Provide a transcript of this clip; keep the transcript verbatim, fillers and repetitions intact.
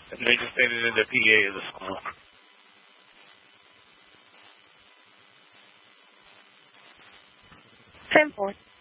And they just made it into P A of the school. ten four.